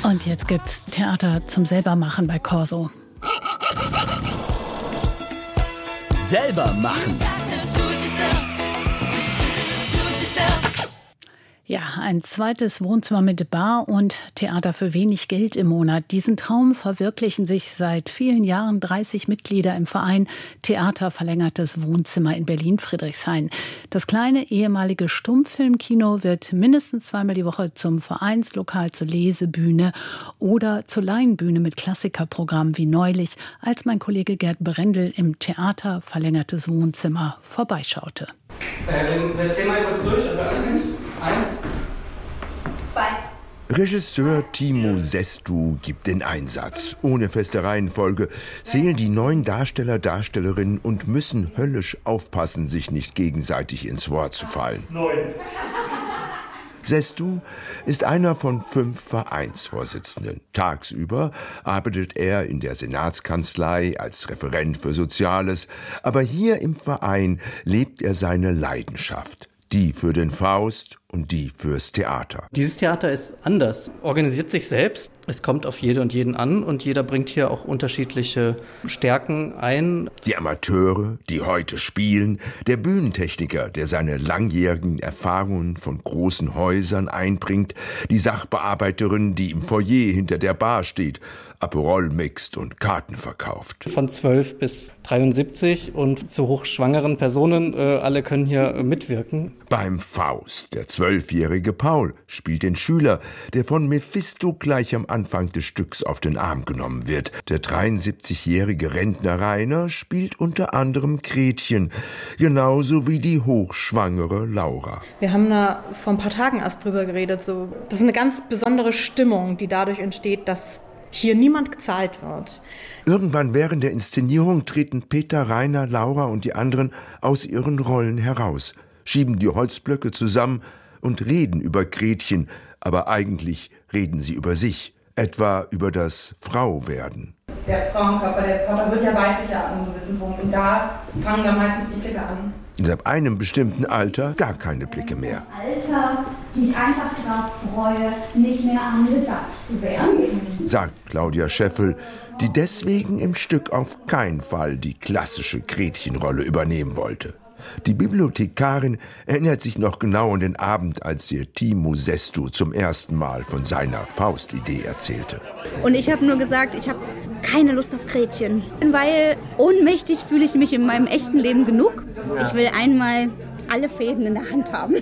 Und jetzt gibt's Theater zum Selbermachen bei Corso. Selber machen. Ja, ein zweites Wohnzimmer mit Bar und Theater für wenig Geld im Monat. Diesen Traum verwirklichen sich seit vielen Jahren 30 Mitglieder im Verein Theater Verlängertes Wohnzimmer in Berlin-Friedrichshain. Das kleine ehemalige Stummfilmkino wird mindestens zweimal die Woche zum Vereinslokal, zur Lesebühne oder zur Laienbühne mit Klassikerprogrammen wie neulich, als mein Kollege Gerd Brendel im Theater Verlängertes Wohnzimmer vorbeischaute. Wir zählen mal kurz durch, ob wir alle sind. 1, 2. Regisseur Timo Sestu gibt den Einsatz. Ohne feste Reihenfolge zählen die 9 Darsteller, Darstellerinnen und müssen höllisch aufpassen, sich nicht gegenseitig ins Wort zu fallen. 9. Sestu ist einer von 5 Vereinsvorsitzenden. Tagsüber arbeitet er in der Senatskanzlei als Referent für Soziales, aber hier im Verein lebt er seine Leidenschaft. Die für den Faust und die fürs Theater. Dieses Theater ist anders, organisiert sich selbst. Es kommt auf jede und jeden an und jeder bringt hier auch unterschiedliche Stärken ein. Die Amateure, die heute spielen, der Bühnentechniker, der seine langjährigen Erfahrungen von großen Häusern einbringt, die Sachbearbeiterin, die im Foyer hinter der Bar steht, Aperol mixt und Karten verkauft. Von 12 bis 73 und zu hochschwangeren Personen, alle können hier mitwirken. Beim Faust, der 12-jährige Paul spielt den Schüler, der von Mephisto gleich am Anfang des Stücks auf den Arm genommen wird. Der 73-jährige Rentner Rainer spielt unter anderem Gretchen, genauso wie die hochschwangere Laura. Wir haben da vor ein paar Tagen erst drüber geredet. Das ist eine ganz besondere Stimmung, die dadurch entsteht, dass hier niemand gezahlt wird. Irgendwann während der Inszenierung treten Peter, Rainer, Laura und die anderen aus ihren Rollen heraus, schieben die Holzblöcke zusammen und reden über Gretchen, aber eigentlich reden sie über sich, etwa über das Frauwerden. Der Frauenkörper, der Körper wird ja weiblicher an einem gewissen Punkt und da fangen dann meistens die Blicke an. Und ab einem bestimmten Alter gar keine Blicke mehr. Alter, ich mich einfach darauf freue, nicht mehr angedacht zu werden, sagt Claudia Scheffel, die deswegen im Stück auf keinen Fall die klassische Gretchenrolle übernehmen wollte. Die Bibliothekarin erinnert sich noch genau an den Abend, als ihr Timo Sestu zum ersten Mal von seiner Faustidee erzählte. Und ich habe nur gesagt, ich habe keine Lust auf Gretchen, weil ohnmächtig fühle ich mich in meinem echten Leben genug. Ich will einmal alle Fäden in der Hand haben.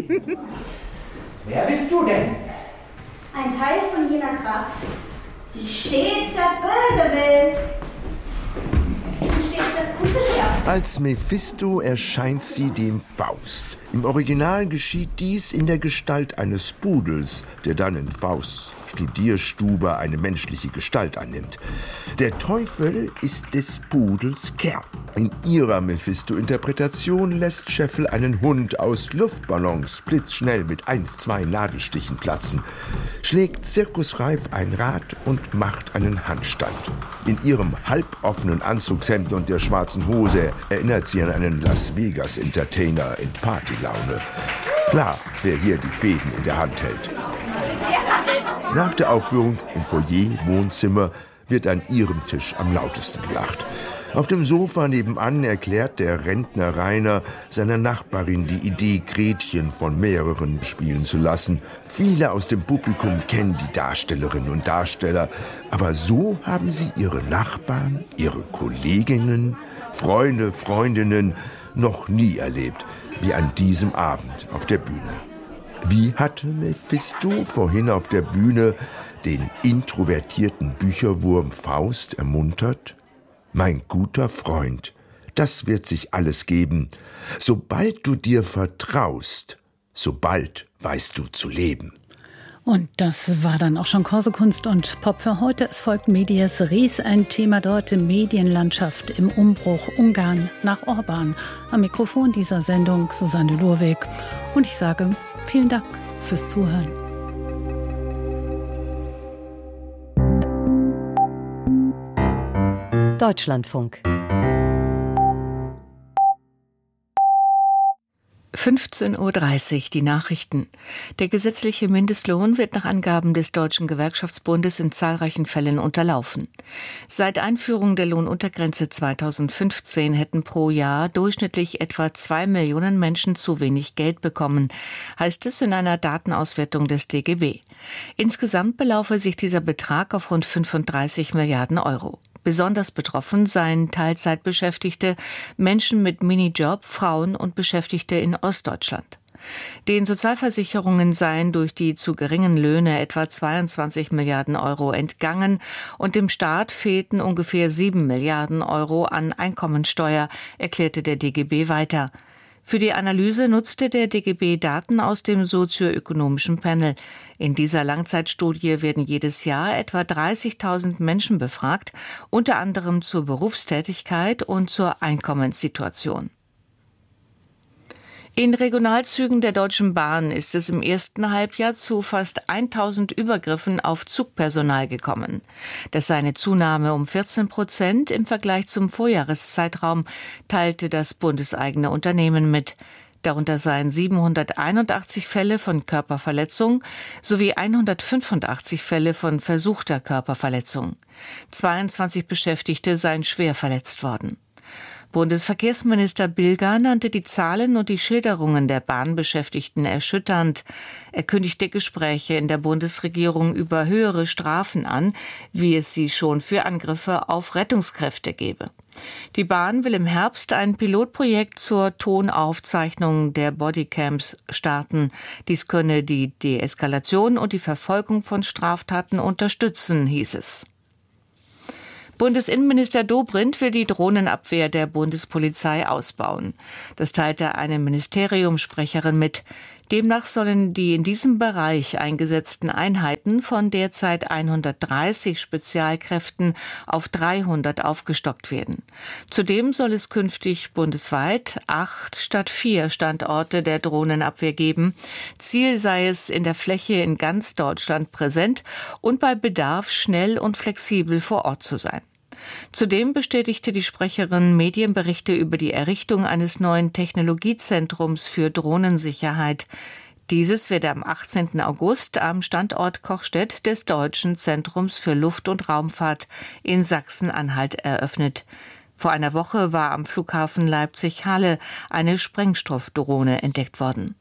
Wer bist du denn? ein Teil von jener Kraft, die stets das Böse will. Und stets das Gute lehrt. Als Mephisto erscheint sie dem Faust. Im Original geschieht dies in der Gestalt eines Pudels, der dann in Fausts Studierstube eine menschliche Gestalt annimmt. Der Teufel ist des Pudels Kerl. In ihrer Mephisto-Interpretation lässt Scheffel einen Hund aus Luftballons blitzschnell mit 1-2 Nadelstichen platzen, schlägt zirkusreif ein Rad und macht einen Handstand. In ihrem halboffenen Anzugshemd und der schwarzen Hose erinnert sie an einen Las Vegas-Entertainer in Partylaune. Klar, wer hier die Fäden in der Hand hält. Nach der Aufführung im Foyer-Wohnzimmer wird an ihrem Tisch am lautesten gelacht. Auf dem Sofa nebenan erklärt der Rentner Rainer seiner Nachbarin die Idee, Gretchen von mehreren spielen zu lassen. Viele aus dem Publikum kennen die Darstellerinnen und Darsteller, aber so haben sie ihre Nachbarn, ihre Kolleginnen, Freunde, Freundinnen noch nie erlebt, wie an diesem Abend auf der Bühne. Wie hatte Mephisto vorhin auf der Bühne den introvertierten Bücherwurm Faust ermuntert? Mein guter Freund, das wird sich alles geben. Sobald du dir vertraust, sobald weißt du zu leben. Und das war dann auch schon Corso Kunst und Pop für heute. Es folgt Medias Res, ein Thema dort im Medienlandschaft im Umbruch Ungarn nach Orban. Am Mikrofon dieser Sendung Susanne Lurweg. Und ich sage vielen Dank fürs Zuhören. Deutschlandfunk 15:30 Uhr, die Nachrichten. Der gesetzliche Mindestlohn wird nach Angaben des Deutschen Gewerkschaftsbundes in zahlreichen Fällen unterlaufen. Seit Einführung der Lohnuntergrenze 2015 hätten pro Jahr durchschnittlich etwa 2 Millionen Menschen zu wenig Geld bekommen, heißt es in einer Datenauswertung des DGB. Insgesamt belaufe sich dieser Betrag auf rund 35 Milliarden Euro. Besonders betroffen seien Teilzeitbeschäftigte, Menschen mit Minijob, Frauen und Beschäftigte in Ostdeutschland. Den Sozialversicherungen seien durch die zu geringen Löhne etwa 22 Milliarden Euro entgangen und dem Staat fehlten ungefähr 7 Milliarden Euro an Einkommensteuer, erklärte der DGB weiter. Für die Analyse nutzte der DGB Daten aus dem sozioökonomischen Panel. In dieser Langzeitstudie werden jedes Jahr etwa 30.000 Menschen befragt, unter anderem zur Berufstätigkeit und zur Einkommenssituation. In Regionalzügen der Deutschen Bahn ist es im ersten Halbjahr zu fast 1.000 Übergriffen auf Zugpersonal gekommen. Das sei eine Zunahme um 14% im Vergleich zum Vorjahreszeitraum, teilte das bundeseigene Unternehmen mit. Darunter seien 781 Fälle von Körperverletzung sowie 185 Fälle von versuchter Körperverletzung. 22 Beschäftigte seien schwer verletzt worden. Bundesverkehrsminister Bilger nannte die Zahlen und die Schilderungen der Bahnbeschäftigten erschütternd. Er kündigte Gespräche in der Bundesregierung über höhere Strafen an, wie es sie schon für Angriffe auf Rettungskräfte gebe. Die Bahn will im Herbst ein Pilotprojekt zur Tonaufzeichnung der Bodycams starten. Dies könne die Deeskalation und die Verfolgung von Straftaten unterstützen, hieß es. Bundesinnenminister Dobrindt will die Drohnenabwehr der Bundespolizei ausbauen. Das teilte eine Ministeriumssprecherin mit. Demnach sollen die in diesem Bereich eingesetzten Einheiten von derzeit 130 Spezialkräften auf 300 aufgestockt werden. Zudem soll es künftig bundesweit 8 statt 4 Standorte der Drohnenabwehr geben. Ziel sei es, in der Fläche in ganz Deutschland präsent und bei Bedarf schnell und flexibel vor Ort zu sein. Zudem bestätigte die Sprecherin Medienberichte über die Errichtung eines neuen Technologiezentrums für Drohnensicherheit. Dieses werde am 18. August am Standort Kochstedt des Deutschen Zentrums für Luft- und Raumfahrt in Sachsen-Anhalt eröffnet. Vor einer Woche war am Flughafen Leipzig-Halle eine Sprengstoffdrohne entdeckt worden.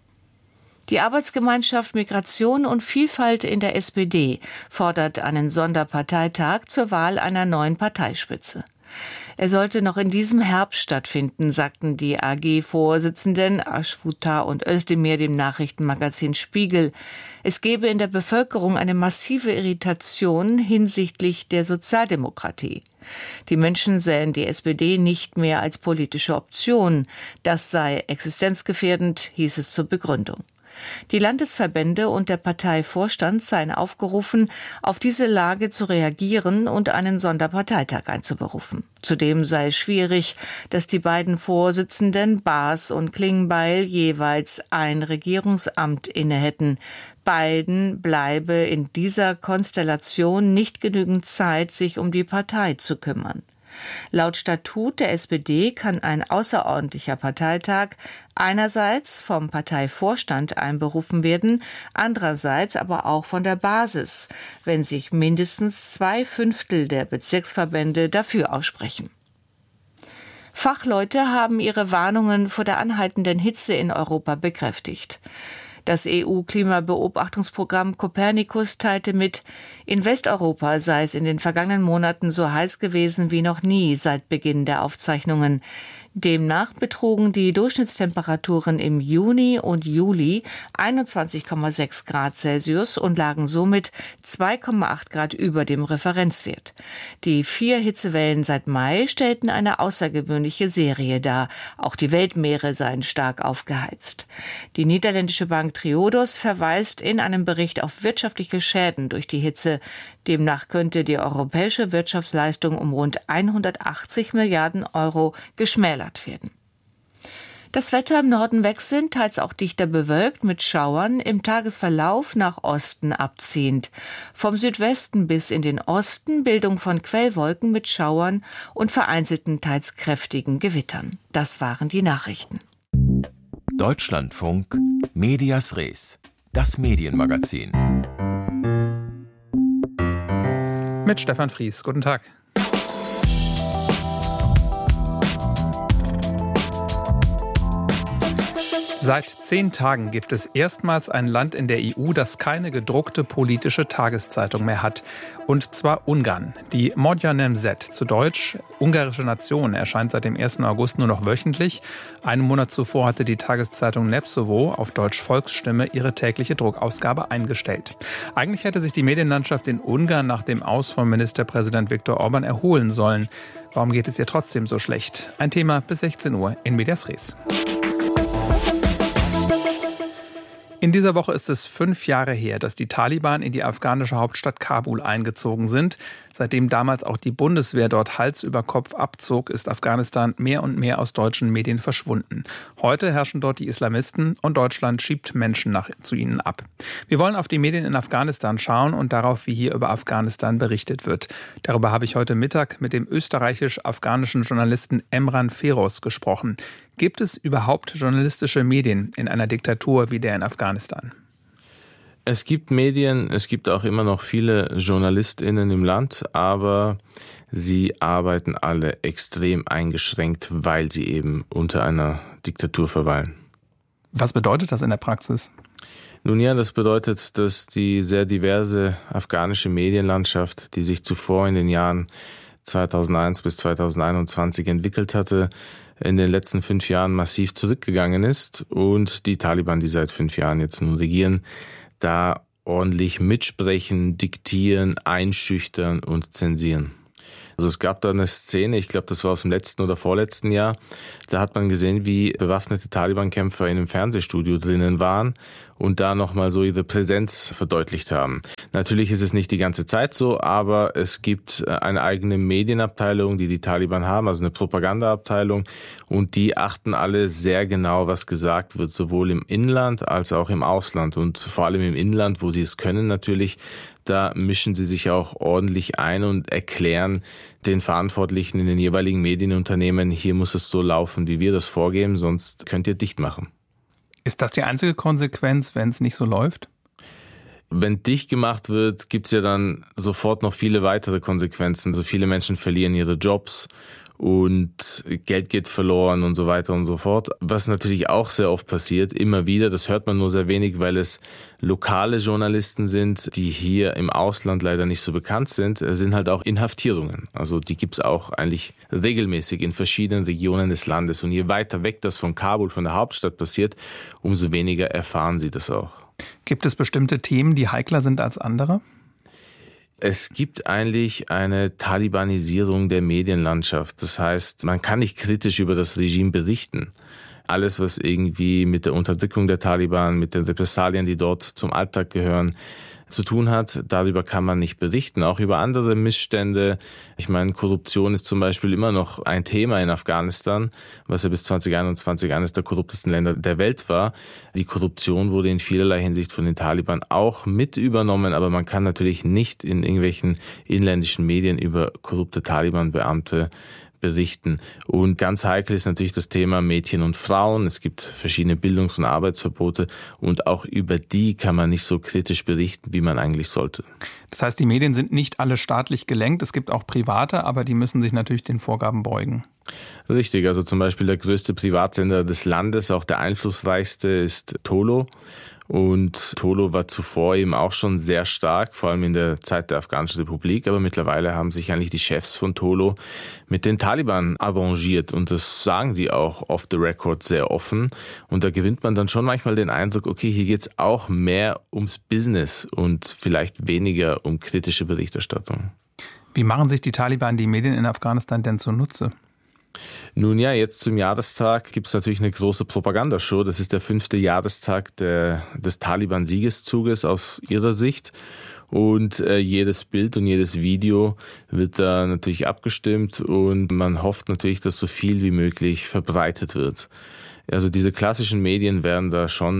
Die Arbeitsgemeinschaft Migration und Vielfalt in der SPD fordert einen Sonderparteitag zur Wahl einer neuen Parteispitze. Er sollte noch in diesem Herbst stattfinden, sagten die AG-Vorsitzenden Aschfuta und Özdemir dem Nachrichtenmagazin Spiegel. Es gebe in der Bevölkerung eine massive Irritation hinsichtlich der Sozialdemokratie. Die Menschen sähen die SPD nicht mehr als politische Option. Das sei existenzgefährdend, hieß es zur Begründung. Die Landesverbände und der Parteivorstand seien aufgerufen, auf diese Lage zu reagieren und einen Sonderparteitag einzuberufen. Zudem sei es schwierig, dass die beiden Vorsitzenden Baas und Klingbeil jeweils ein Regierungsamt inne hätten. Beiden bleibe in dieser Konstellation nicht genügend Zeit, sich um die Partei zu kümmern. Laut Statut der SPD kann ein außerordentlicher Parteitag einerseits vom Parteivorstand einberufen werden, andererseits aber auch von der Basis, wenn sich mindestens 2/5 der Bezirksverbände dafür aussprechen. Fachleute haben ihre Warnungen vor der anhaltenden Hitze in Europa bekräftigt. Das EU-Klimabeobachtungsprogramm Copernicus teilte mit, in Westeuropa sei es in den vergangenen Monaten so heiß gewesen wie noch nie seit Beginn der Aufzeichnungen. Demnach betrugen die Durchschnittstemperaturen im Juni und Juli 21,6 Grad Celsius und lagen somit 2,8 Grad über dem Referenzwert. Die 4 Hitzewellen seit Mai stellten eine außergewöhnliche Serie dar. Auch die Weltmeere seien stark aufgeheizt. Die niederländische Bank Triodos verweist in einem Bericht auf wirtschaftliche Schäden durch die Hitze. Demnach könnte die europäische Wirtschaftsleistung um rund 180 Milliarden Euro geschmälert werden. Das Wetter im Norden wechselnd, teils auch dichter bewölkt mit Schauern, im Tagesverlauf nach Osten abziehend. Vom Südwesten bis in den Osten Bildung von Quellwolken mit Schauern und vereinzelten, teils kräftigen Gewittern. Das waren die Nachrichten. Deutschlandfunk Medias Res, das Medienmagazin. Mit Stefan Fries. Guten Tag. Seit 10 Tagen gibt es erstmals ein Land in der EU, das keine gedruckte politische Tageszeitung mehr hat. Und zwar Ungarn. Die Magyar Nemzet, zu Deutsch Ungarische Nation, erscheint seit dem 1. August nur noch wöchentlich. Einen Monat zuvor hatte die Tageszeitung Népszava, auf Deutsch Volksstimme, ihre tägliche Druckausgabe eingestellt. Eigentlich hätte sich die Medienlandschaft in Ungarn nach dem Aus von Ministerpräsident Viktor Orbán erholen sollen. Warum geht es ihr trotzdem so schlecht? Ein Thema bis 16 Uhr in Medias Res. In dieser Woche ist es 5 Jahre her, dass die Taliban in die afghanische Hauptstadt Kabul eingezogen sind. Seitdem damals auch die Bundeswehr dort Hals über Kopf abzog, ist Afghanistan mehr und mehr aus deutschen Medien verschwunden. Heute herrschen dort die Islamisten und Deutschland schiebt Menschen zu ihnen ab. Wir wollen auf die Medien in Afghanistan schauen und darauf, wie hier über Afghanistan berichtet wird. Darüber habe ich heute Mittag mit dem österreichisch-afghanischen Journalisten Emran Feroz gesprochen. Gibt es überhaupt journalistische Medien in einer Diktatur wie der in Afghanistan? Es gibt Medien, es gibt auch immer noch viele JournalistInnen im Land, aber sie arbeiten alle extrem eingeschränkt, weil sie eben unter einer Diktatur verweilen. Was bedeutet das in der Praxis? Nun ja, das bedeutet, dass die sehr diverse afghanische Medienlandschaft, die sich zuvor in den Jahren 2001 bis 2021 entwickelt hatte, in den letzten 5 Jahren massiv zurückgegangen ist und die Taliban, die seit 5 Jahren jetzt nun regieren, da ordentlich mitsprechen, diktieren, einschüchtern und zensieren. Also es gab da eine Szene, ich glaube, das war aus dem letzten oder vorletzten Jahr, da hat man gesehen, wie bewaffnete Taliban-Kämpfer in einem Fernsehstudio drinnen waren und da nochmal so ihre Präsenz verdeutlicht haben. Natürlich ist es nicht die ganze Zeit so, aber es gibt eine eigene Medienabteilung, die die Taliban haben, also eine Propagandaabteilung, und die achten alle sehr genau, was gesagt wird, sowohl im Inland als auch im Ausland und vor allem im Inland, wo sie es können natürlich. Da mischen sie sich auch ordentlich ein und erklären den Verantwortlichen in den jeweiligen Medienunternehmen, hier muss es so laufen, wie wir das vorgeben, sonst könnt ihr dicht machen. Ist das die einzige Konsequenz, wenn es nicht so läuft? Wenn dicht gemacht wird, gibt es ja dann sofort noch viele weitere Konsequenzen. So viele Menschen verlieren ihre Jobs und Geld geht verloren und so weiter und so fort. Was natürlich auch sehr oft passiert, immer wieder, das hört man nur sehr wenig, weil es lokale Journalisten sind, die hier im Ausland leider nicht so bekannt sind halt auch Inhaftierungen. Also die gibt's auch eigentlich regelmäßig in verschiedenen Regionen des Landes. Und je weiter weg das von Kabul, von der Hauptstadt passiert, umso weniger erfahren sie das auch. Gibt es bestimmte Themen, die heikler sind als andere? Es gibt eigentlich eine Talibanisierung der Medienlandschaft. Das heißt, man kann nicht kritisch über das Regime berichten. Alles, was irgendwie mit der Unterdrückung der Taliban, mit den Repressalien, die dort zum Alltag gehören, zu tun hat, darüber kann man nicht berichten. Auch über andere Missstände. Ich meine, Korruption ist zum Beispiel immer noch ein Thema in Afghanistan, was ja bis 2021 eines der korruptesten Länder der Welt war. Die Korruption wurde in vielerlei Hinsicht von den Taliban auch mit übernommen, aber man kann natürlich nicht in irgendwelchen inländischen Medien über korrupte Taliban-Beamte berichten. Und ganz heikel ist natürlich das Thema Mädchen und Frauen. Es gibt verschiedene Bildungs- und Arbeitsverbote und auch über die kann man nicht so kritisch berichten, wie man eigentlich sollte. Das heißt, die Medien sind nicht alle staatlich gelenkt. Es gibt auch private, aber die müssen sich natürlich den Vorgaben beugen. Richtig, also zum Beispiel der größte Privatsender des Landes, auch der einflussreichste, ist Tolo. Und Tolo war zuvor eben auch schon sehr stark, vor allem in der Zeit der Afghanischen Republik. Aber mittlerweile haben sich eigentlich die Chefs von Tolo mit den Taliban arrangiert. Und das sagen die auch off the record sehr offen. Und da gewinnt man dann schon manchmal den Eindruck, okay, hier geht's auch mehr ums Business und vielleicht weniger um kritische Berichterstattung. Wie machen sich die Taliban die Medien in Afghanistan denn zunutze? Nun ja, jetzt zum Jahrestag gibt es natürlich eine große Propagandashow. Das ist der 5. Jahrestag des Taliban-Siegeszuges aus ihrer Sicht. Und jedes Bild und jedes Video wird da natürlich abgestimmt und man hofft natürlich, dass so viel wie möglich verbreitet wird. Also diese klassischen Medien werden da schon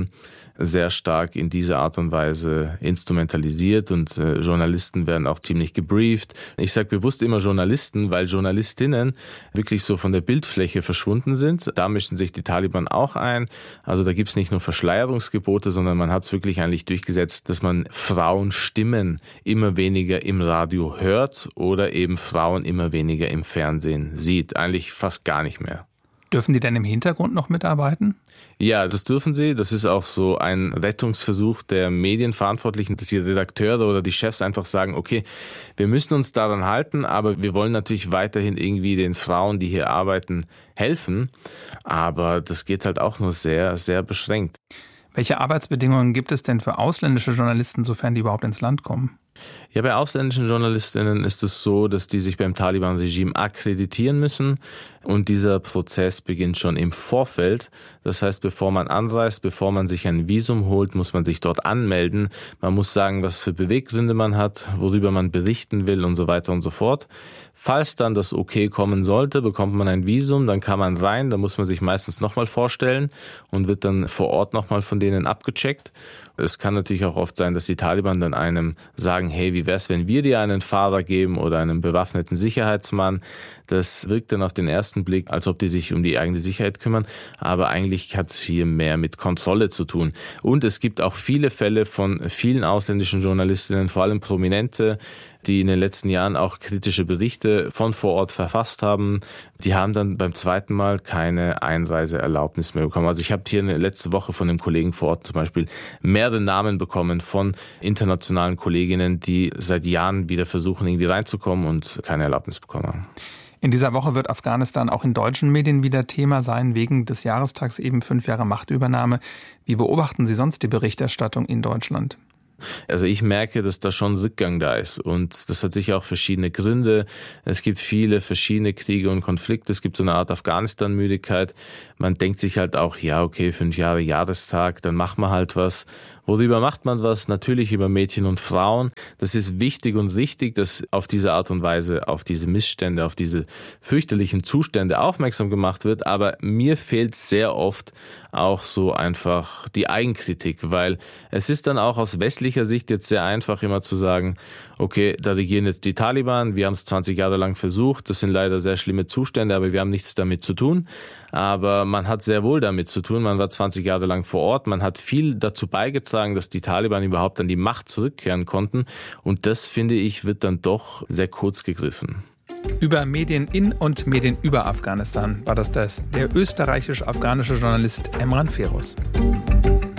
sehr stark in dieser Art und Weise instrumentalisiert und Journalisten werden auch ziemlich gebrieft. Ich sage bewusst immer Journalisten, weil Journalistinnen wirklich so von der Bildfläche verschwunden sind. Da mischen sich die Taliban auch ein. Also da gibt es nicht nur Verschleierungsgebote, sondern man hat es wirklich eigentlich durchgesetzt, dass man Frauenstimmen immer weniger im Radio hört oder eben Frauen immer weniger im Fernsehen sieht. Eigentlich fast gar nicht mehr. Dürfen die denn im Hintergrund noch mitarbeiten? Ja, das dürfen sie. Das ist auch so ein Rettungsversuch der Medienverantwortlichen, dass die Redakteure oder die Chefs einfach sagen, okay, wir müssen uns daran halten, aber wir wollen natürlich weiterhin irgendwie den Frauen, die hier arbeiten, helfen. Aber das geht halt auch nur sehr, sehr beschränkt. Welche Arbeitsbedingungen gibt es denn für ausländische Journalisten, sofern die überhaupt ins Land kommen? Ja, bei ausländischen Journalistinnen ist es so, dass die sich beim Taliban-Regime akkreditieren müssen und dieser Prozess beginnt schon im Vorfeld. Das heißt, bevor man anreist, bevor man sich ein Visum holt, muss man sich dort anmelden. Man muss sagen, was für Beweggründe man hat, worüber man berichten will und so weiter und so fort. Falls dann das Okay kommen sollte, bekommt man ein Visum, dann kann man rein, da muss man sich meistens nochmal vorstellen und wird dann vor Ort nochmal von denen abgecheckt. Es kann natürlich auch oft sein, dass die Taliban dann einem sagen, hey, wie wär's, wenn wir dir einen Fahrer geben oder einen bewaffneten Sicherheitsmann? Das wirkt dann auf den ersten Blick, als ob die sich um die eigene Sicherheit kümmern, aber eigentlich hat es hier mehr mit Kontrolle zu tun. Und es gibt auch viele Fälle von vielen ausländischen Journalistinnen, vor allem Prominente, die in den letzten Jahren auch kritische Berichte von vor Ort verfasst haben. Die haben dann beim zweiten Mal keine Einreiseerlaubnis mehr bekommen. Also ich habe hier letzte Woche von einem Kollegen vor Ort zum Beispiel mehrere Namen bekommen von internationalen Kolleginnen, die seit Jahren wieder versuchen, irgendwie reinzukommen und keine Erlaubnis bekommen haben. In dieser Woche wird Afghanistan auch in deutschen Medien wieder Thema sein, wegen des Jahrestags eben 5 Jahre Machtübernahme. Wie beobachten Sie sonst die Berichterstattung in Deutschland? Also ich merke, dass da schon Rückgang da ist und das hat sicher auch verschiedene Gründe. Es gibt viele verschiedene Kriege und Konflikte. Es gibt so eine Art Afghanistan-Müdigkeit. Man denkt sich halt auch, ja okay, 5 Jahre Jahrestag, dann macht man halt was. Worüber macht man was? Natürlich über Mädchen und Frauen. Das ist wichtig und richtig, dass auf diese Art und Weise auf diese Missstände, auf diese fürchterlichen Zustände aufmerksam gemacht wird. Aber mir fehlt sehr oft auch so einfach die Eigenkritik, weil es ist dann auch aus westlicher Sicht jetzt sehr einfach immer zu sagen, okay, da regieren jetzt die Taliban, wir haben es 20 Jahre lang versucht, das sind leider sehr schlimme Zustände, aber wir haben nichts damit zu tun. Aber man hat sehr wohl damit zu tun, man war 20 Jahre lang vor Ort, man hat viel dazu beigetragen, dass die Taliban überhaupt an die Macht zurückkehren konnten und das, finde ich, wird dann doch sehr kurz gegriffen. Über Medien in und Medien über Afghanistan war das der österreichisch-afghanische Journalist Emran Feroz.